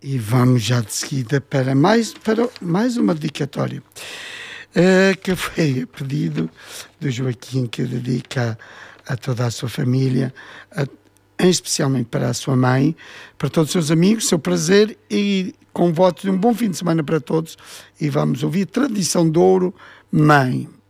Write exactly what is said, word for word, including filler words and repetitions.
E vamos já de seguida para mais, para mais uma dedicatória, uh, que foi a pedido do Joaquim, que dedica a, a toda a sua família, a, especialmente para a sua mãe, para todos os seus amigos, seu prazer, e com voto de um bom fim de semana para todos. E vamos ouvir Tradição de Ouro, Mãe.